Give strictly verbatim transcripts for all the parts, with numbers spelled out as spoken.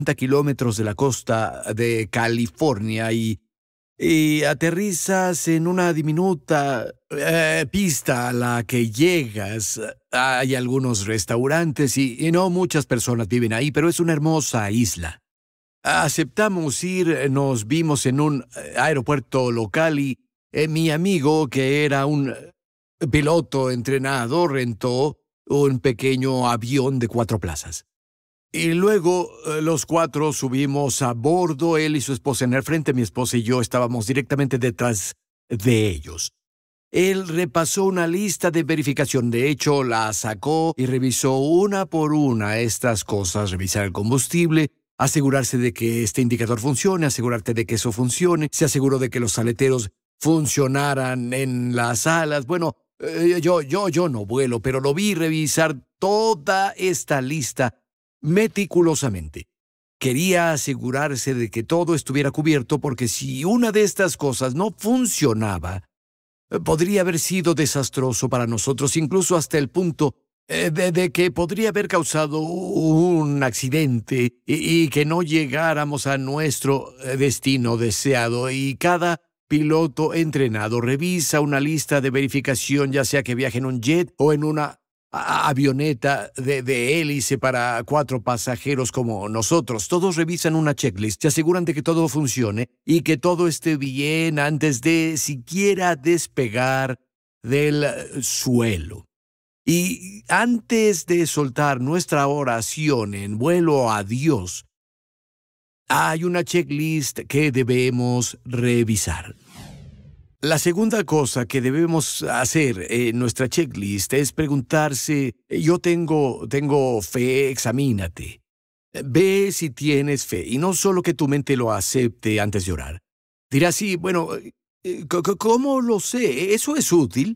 kilómetros de la costa de California y, y aterrizas en una diminuta eh, pista a la que llegas. Hay algunos restaurantes y, y no muchas personas viven ahí, pero es una hermosa isla. Aceptamos ir, nos vimos en un aeropuerto local y eh, mi amigo, que era un piloto entrenado, rentó un pequeño avión de cuatro plazas. Y luego eh, los cuatro subimos a bordo, él y su esposa en el frente, mi esposa y yo estábamos directamente detrás de ellos. Él repasó una lista de verificación, de hecho la sacó y revisó una por una estas cosas, revisar el combustible, asegurarse de que este indicador funcione, asegurarte de que eso funcione, se aseguró de que los aleteros funcionaran en las alas. Bueno, eh, yo, yo, yo no vuelo, pero lo vi revisar toda esta lista meticulosamente. Quería asegurarse de que todo estuviera cubierto porque si una de estas cosas no funcionaba, podría haber sido desastroso para nosotros, incluso hasta el punto eh, de, de que podría haber causado un accidente y, y que no llegáramos a nuestro destino deseado. Y cada piloto entrenado revisa una lista de verificación, ya sea que viaje en un jet o en una a avioneta de, de hélice para cuatro pasajeros como nosotros. Todos revisan una checklist, se aseguran de que todo funcione y que todo esté bien antes de siquiera despegar del suelo. Y antes de soltar nuestra oración en vuelo a Dios, hay una checklist que debemos revisar. La segunda cosa que debemos hacer en nuestra checklist es preguntarse, yo tengo, tengo fe, examínate. Ve si tienes fe, y no solo que tu mente lo acepte antes de orar. Dirás, sí, bueno, ¿cómo lo sé? ¿Eso es útil?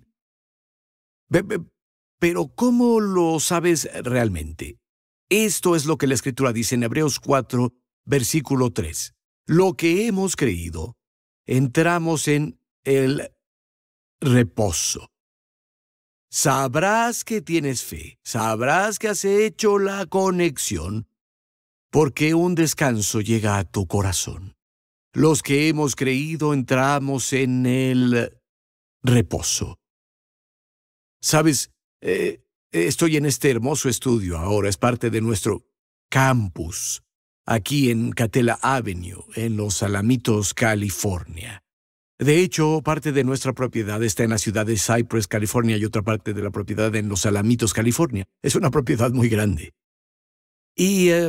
Pero ¿cómo lo sabes realmente? Esto es lo que la Escritura dice en Hebreos cuatro, versículo tres. Lo que hemos creído, entramos en el reposo. Sabrás que tienes fe, sabrás que has hecho la conexión, porque un descanso llega a tu corazón. Los que hemos creído entramos en el reposo. Sabes, eh, estoy en este hermoso estudio ahora, es parte de nuestro campus, aquí en Catella Avenue, en Los Alamitos, California. De hecho, parte de nuestra propiedad está en la ciudad de Cypress, California, y otra parte de la propiedad en Los Alamitos, California. Es una propiedad muy grande. Y eh,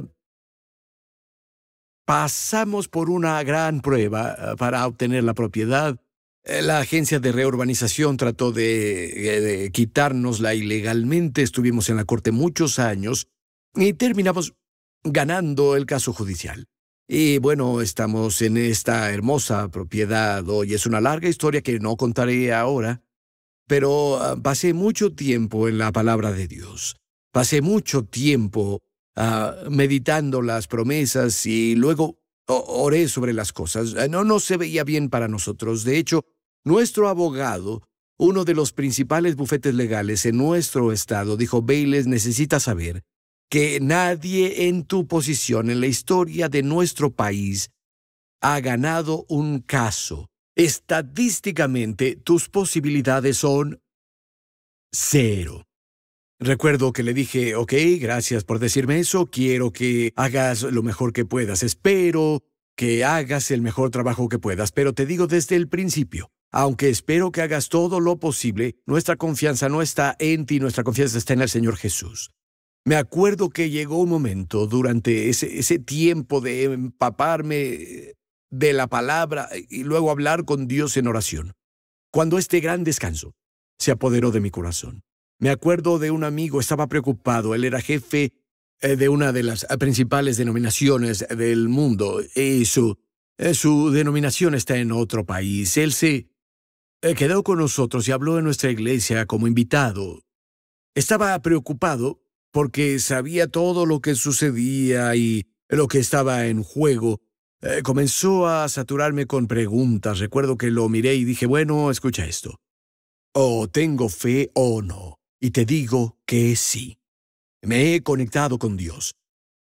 pasamos por una gran prueba uh, para obtener la propiedad. Eh, la agencia de reurbanización trató de, de, de quitárnosla ilegalmente. Estuvimos en la corte muchos años y terminamos ganando el caso judicial. Y bueno, estamos en esta hermosa propiedad hoy. Es una larga historia que no contaré ahora, pero uh, pasé mucho tiempo en la palabra de Dios. Pasé mucho tiempo uh, meditando las promesas y luego oh, oré sobre las cosas. Uh, no, no se veía bien para nosotros. De hecho, nuestro abogado, uno de los principales bufetes legales en nuestro estado, dijo, Bayless, necesita saber que nadie en tu posición en la historia de nuestro país ha ganado un caso. Estadísticamente, tus posibilidades son cero. Recuerdo que le dije, ok, gracias por decirme eso, quiero que hagas lo mejor que puedas, espero que hagas el mejor trabajo que puedas, pero te digo desde el principio, aunque espero que hagas todo lo posible, nuestra confianza no está en ti, nuestra confianza está en el Señor Jesús. Me acuerdo que llegó un momento durante ese, ese tiempo de empaparme de la palabra y luego hablar con Dios en oración, cuando este gran descanso se apoderó de mi corazón. Me acuerdo de un amigo, estaba preocupado, él era jefe eh, de una de las principales denominaciones del mundo y su, eh, su denominación está en otro país. Él se eh, quedó con nosotros y habló en nuestra iglesia como invitado. Estaba preocupado porque sabía todo lo que sucedía y lo que estaba en juego. Eh, comenzó a saturarme con preguntas. Recuerdo que lo miré y dije, bueno, escucha esto. O tengo fe o no. Y te digo que sí. Me he conectado con Dios.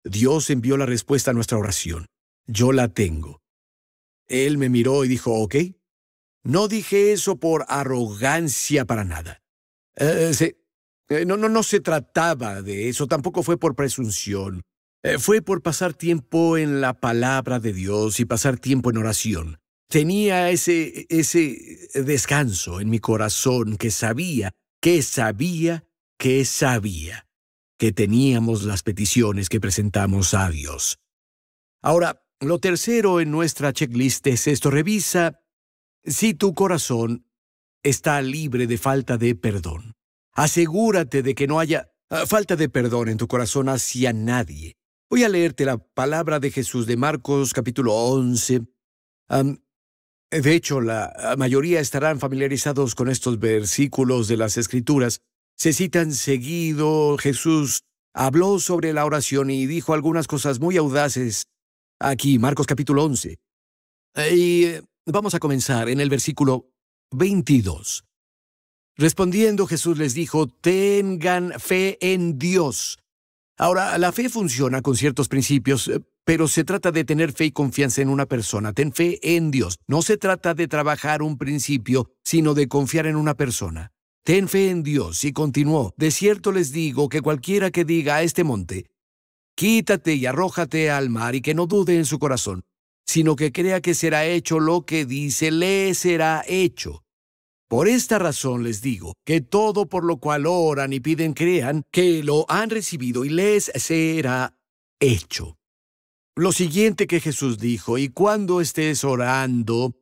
Dios envió la respuesta a nuestra oración. Yo la tengo. Él me miró y dijo, ok. No dije eso por arrogancia para nada. Eh, se, eh, no, no, no se trataba de eso, tampoco fue por presunción. Eh, fue por pasar tiempo en la palabra de Dios y pasar tiempo en oración. Tenía ese, ese descanso en mi corazón que sabía, que sabía, que sabía que teníamos las peticiones que presentamos a Dios. Ahora, lo tercero en nuestra checklist es esto. Revisa si tu corazón está libre de falta de perdón. Asegúrate de que no haya uh, falta de perdón en tu corazón hacia nadie. Voy a leerte la palabra de Jesús de Marcos capítulo once. Um, de hecho, la mayoría estarán familiarizados con estos versículos de las Escrituras. Se citan seguido. Jesús habló sobre la oración y dijo algunas cosas muy audaces. Aquí, Marcos capítulo once. Y eh, vamos a comenzar en el versículo veintidós. Respondiendo, Jesús les dijo, tengan fe en Dios. Ahora, la fe funciona con ciertos principios, pero se trata de tener fe y confianza en una persona. Ten fe en Dios. No se trata de trabajar un principio, sino de confiar en una persona. Ten fe en Dios. Y continuó, de cierto les digo que cualquiera que diga a este monte, quítate y arrójate al mar, y que no dude en su corazón, sino que crea que será hecho lo que dice, le será hecho. Por esta razón les digo, que todo por lo cual oran y piden crean que lo han recibido y les será hecho. Lo siguiente que Jesús dijo, y cuando estés orando,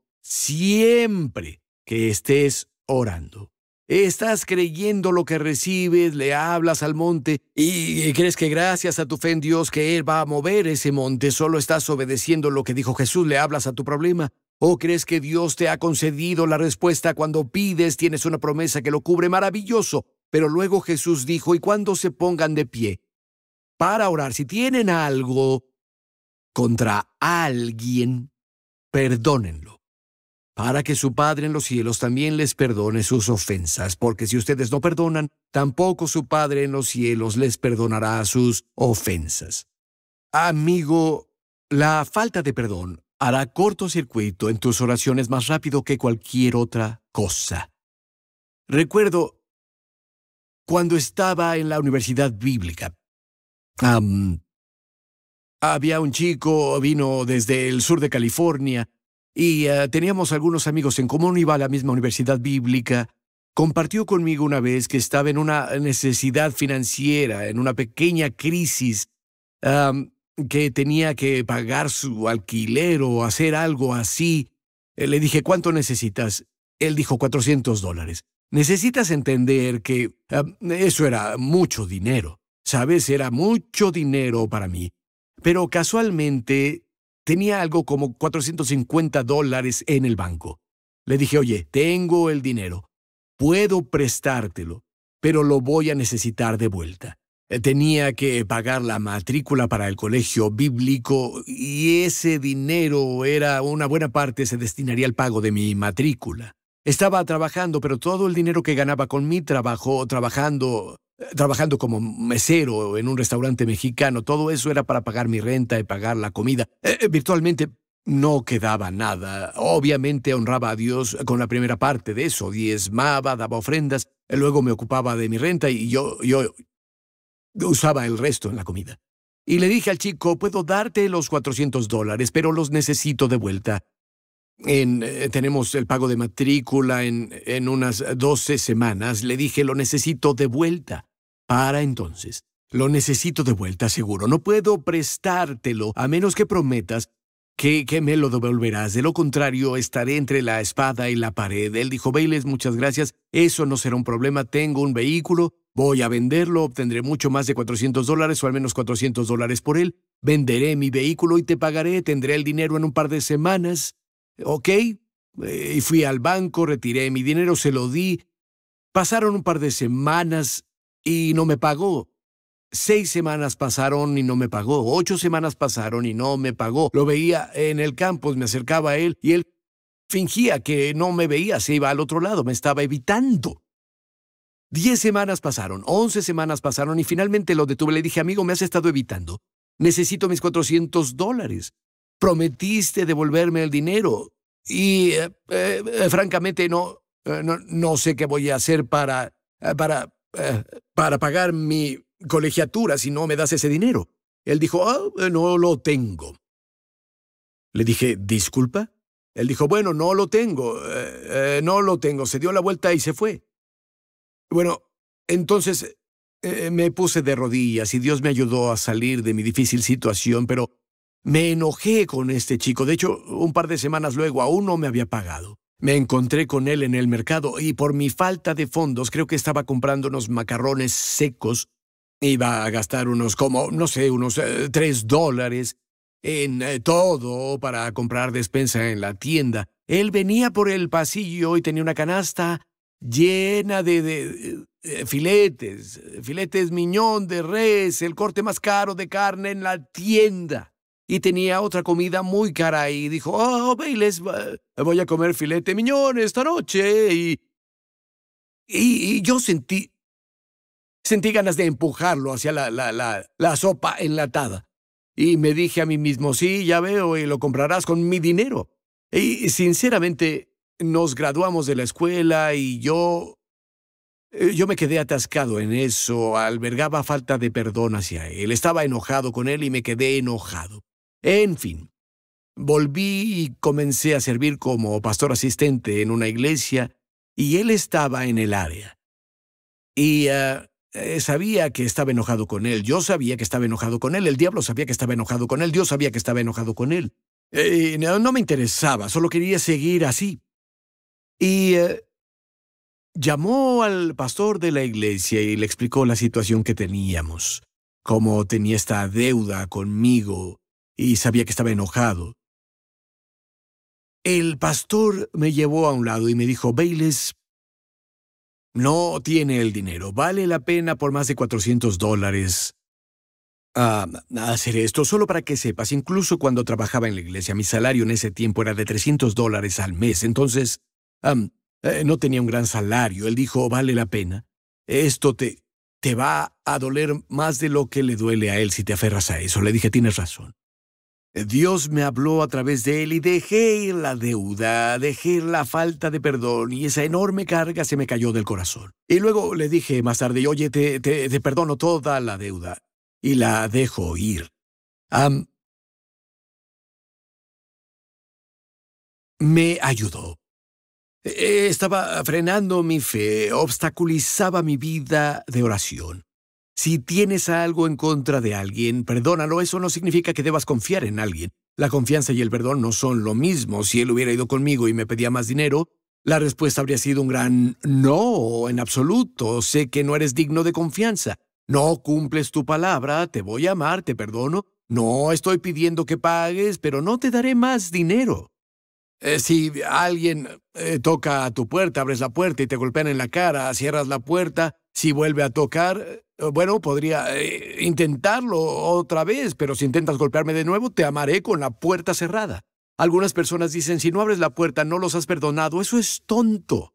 siempre que estés orando, estás creyendo lo que recibes, le hablas al monte y crees que gracias a tu fe en Dios que Él va a mover ese monte, solo estás obedeciendo lo que dijo Jesús, le hablas a tu problema. ¿O crees que Dios te ha concedido la respuesta cuando pides, tienes una promesa que lo cubre? Maravilloso. Pero luego Jesús dijo, y cuando se pongan de pie para orar, si tienen algo contra alguien, perdónenlo, para que su Padre en los cielos también les perdone sus ofensas, porque si ustedes no perdonan, tampoco su Padre en los cielos les perdonará sus ofensas. Amigo, la falta de perdón hará cortocircuito en tus oraciones más rápido que cualquier otra cosa. Recuerdo cuando estaba en la universidad bíblica. Um, había un chico, vino desde el sur de California, y uh, teníamos algunos amigos en común, iba a la misma universidad bíblica. Compartió conmigo una vez que estaba en una necesidad financiera, en una pequeña crisis, um, que tenía que pagar su alquiler o hacer algo así. Le dije, ¿cuánto necesitas? Él dijo, cuatrocientos dólares. Necesitas entender que uh, eso era mucho dinero. ¿Sabes? Era mucho dinero para mí. Pero casualmente tenía algo como cuatrocientos cincuenta dólares en el banco. Le dije, oye, tengo el dinero. Puedo prestártelo, pero lo voy a necesitar de vuelta. Tenía que pagar la matrícula para el colegio bíblico y ese dinero era una buena parte se destinaría al pago de mi matrícula. Estaba trabajando, pero todo el dinero que ganaba con mi trabajo, trabajando, trabajando como mesero en un restaurante mexicano, todo eso era para pagar mi renta y pagar la comida. Eh, virtualmente no quedaba nada. Obviamente honraba a Dios con la primera parte de eso, diezmaba, daba ofrendas, luego me ocupaba de mi renta y yo... yo usaba el resto en la comida. Y le dije al chico, puedo darte los cuatrocientos dólares, pero los necesito de vuelta. En, eh, tenemos el pago de matrícula en, en unas doce semanas. Le dije, lo necesito de vuelta. Para entonces. Lo necesito de vuelta, seguro. No puedo prestártelo a menos que prometas que, que me lo devolverás. De lo contrario, estaré entre la espada y la pared. Él dijo, Bayless, muchas gracias. Eso no será un problema. Tengo un vehículo. Voy a venderlo, obtendré mucho más de cuatrocientos dólares o al menos cuatrocientos dólares por él. Venderé mi vehículo y te pagaré, tendré el dinero en un par de semanas. ¿Ok? Eh, y fui al banco, retiré mi dinero, se lo di. Pasaron un par de semanas y no me pagó. Seis semanas pasaron y no me pagó. Ocho semanas pasaron y no me pagó. Lo veía en el campus, me acercaba a él y él fingía que no me veía, se iba al otro lado, me estaba evitando. Diez semanas pasaron, once semanas pasaron y finalmente lo detuve. Le dije, amigo, me has estado evitando. Necesito mis cuatrocientos dólares. Prometiste devolverme el dinero. Y, eh, eh, francamente, no, eh, no, no sé qué voy a hacer para, eh, para, eh, para pagar mi colegiatura si no me das ese dinero. Él dijo, ah, no lo tengo. Le dije, ¿disculpa? Él dijo, bueno, no lo tengo, eh, eh, no lo tengo. Se dio la vuelta y se fue. Bueno, entonces eh, me puse de rodillas y Dios me ayudó a salir de mi difícil situación, pero me enojé con este chico. De hecho, un par de semanas luego aún no me había pagado. Me encontré con él en el mercado y por mi falta de fondos creo que estaba comprando unos macarrones secos. Iba a gastar unos como, no sé, unos eh, tres dólares en eh, todo para comprar despensa en la tienda. Él venía por el pasillo y tenía una canasta llena de, de, de filetes, filetes miñón de res, el corte más caro de carne en la tienda. Y tenía otra comida muy cara y dijo, oh, Bayless, voy a comer filete miñón esta noche. Y, y, y yo sentí, sentí ganas de empujarlo hacia la, la, la, la sopa enlatada. Y me dije a mí mismo, sí, ya veo, y lo comprarás con mi dinero. Y sinceramente, nos graduamos de la escuela y yo... Yo me quedé atascado en eso, albergaba falta de perdón hacia él. Estaba enojado con él y me quedé enojado. En fin, volví y comencé a servir como pastor asistente en una iglesia y él estaba en el área. Y uh, eh, sabía que estaba enojado con él. Yo sabía que estaba enojado con él. El diablo sabía que estaba enojado con él. Dios sabía que estaba enojado con él. Eh, no, no me interesaba, solo quería seguir así. Y uh, llamó al pastor de la iglesia y le explicó la situación que teníamos, cómo tenía esta deuda conmigo y sabía que estaba enojado. El pastor me llevó a un lado y me dijo, Bayless, no tiene el dinero. Vale la pena por más de cuatrocientos dólares uh, hacer esto. Solo para que sepas, incluso cuando trabajaba en la iglesia, mi salario en ese tiempo era de trescientos dólares al mes. Entonces, um, eh, no tenía un gran salario. Él dijo, vale la pena. Esto te, te va a doler más de lo que le duele a él si te aferras a eso. Le dije, tienes razón. Dios me habló a través de él y dejé ir la deuda, dejé ir la falta de perdón y esa enorme carga se me cayó del corazón. Y luego le dije más tarde, oye, te, te, te perdono toda la deuda y la dejo ir. Um, me ayudó. Estaba frenando mi fe, obstaculizaba mi vida de oración. Si tienes algo en contra de alguien, perdónalo. Eso no significa que debas confiar en alguien. La confianza y el perdón no son lo mismo. Si él hubiera ido conmigo y me pedía más dinero, la respuesta habría sido un gran no, en absoluto. Sé que no eres digno de confianza. No cumples tu palabra, te voy a amar, te perdono. No estoy pidiendo que pagues, pero no te daré más dinero. Eh, si alguien eh, toca a tu puerta, abres la puerta y te golpean en la cara, cierras la puerta, si vuelve a tocar, eh, bueno, podría eh, intentarlo otra vez, pero si intentas golpearme de nuevo, te amaré con la puerta cerrada. Algunas personas dicen, si no abres la puerta, no los has perdonado. Eso es tonto.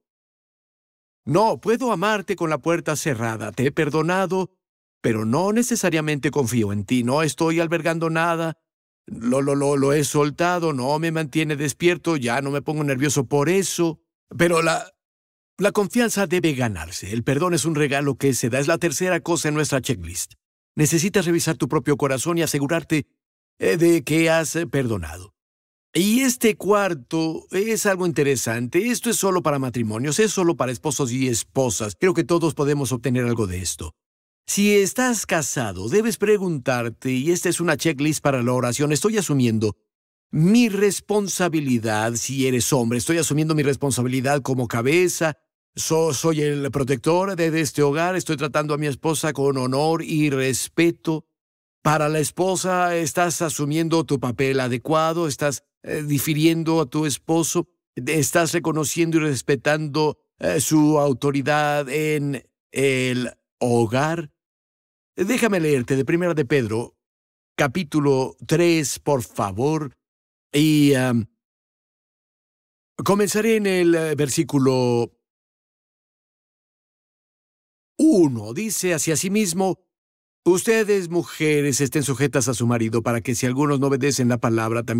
No, puedo amarte con la puerta cerrada. Te he perdonado, pero no necesariamente confío en ti. No estoy albergando nada. Lo, lo, lo, lo he soltado, no me mantiene despierto, ya no me pongo nervioso por eso. Pero la, la confianza debe ganarse. El perdón es un regalo que se da. Es la tercera cosa en nuestra checklist. Necesitas revisar tu propio corazón y asegurarte eh, de que has eh, perdonado. Y este cuarto es algo interesante. Esto es solo para matrimonios, es solo para esposos y esposas. Creo que todos podemos obtener algo de esto. Si estás casado, debes preguntarte, y esta es una checklist para la oración, estoy asumiendo mi responsabilidad si eres hombre, estoy asumiendo mi responsabilidad como cabeza, so, soy el protector de, de este hogar, estoy tratando a mi esposa con honor y respeto. Para la esposa, estás asumiendo tu papel adecuado, estás eh, difiriendo a tu esposo, estás reconociendo y respetando eh, su autoridad en el hogar. Déjame leerte de Primera de Pedro, capítulo tres, por favor, y um, comenzaré en el uh, versículo uno. Dice hacia sí mismo, Ustedes, mujeres, estén sujetas a su marido para que si algunos no obedecen la palabra, también